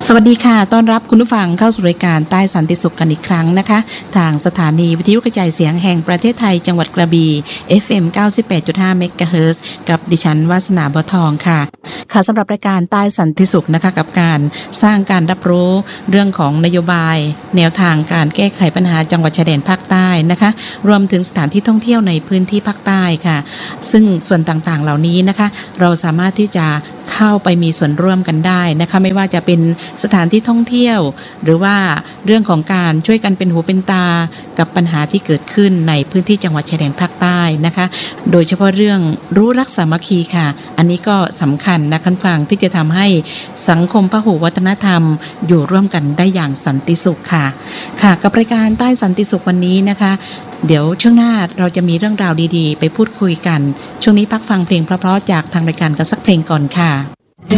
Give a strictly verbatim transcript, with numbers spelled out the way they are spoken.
สวัสดีค่ะต้อนรับคุณผู้ฟังเข้าสู่รายการใต้สันติสุขกันอีกครั้งนะคะทางสถานีวิทยุกระจายเสียงแห่งประเทศไทยจังหวัดกระบี่ เอฟ เอ็ม เก้าสิบแปดจุดห้า เมกะเฮิรตซ์ กับดิฉันวาสนาบัวทองค่ะค่ะสำหรับรายการใต้สันติสุขนะคะกับการสร้างการรับรู้เรื่องของนโยบายแนวทางการแก้ไขปัญหาจังหวัดชายแดนภาคใต้นะคะรวมถึงสถานที่ท่องเที่ยวในพื้นที่ภาคใต้ค่ะซึ่งส่วนต่างๆเหล่านี้นะคะเราสามารถที่จะเข้าไปมีส่วนร่วมกันได้นะคะไม่ว่าจะเป็นสถานที่ท่องเที่ยวหรือว่าเรื่องของการช่วยกันเป็นหูเป็นตากับปัญหาที่เกิดขึ้นในพื้นที่จังหวัดชายแดนภาคใต้นะคะโดยเฉพาะเรื่องรู้รักสามัคคีค่ะอันนี้ก็สำคัญนะคุณฟังที่จะทำให้สังคมพหุวัฒนธรรมอยู่ร่วมกันได้อย่างสันติสุขค่ะค่ะกับรายการใต้สันติสุขวันนี้นะคะเดี๋ยวช่วงหน้าเราจะมีเรื่องราวดีๆไปพูดคุยกันช่วงนี้พักฟังเพลงเพราะๆจากทางรายการกันสักเพลงก่อนค่ะ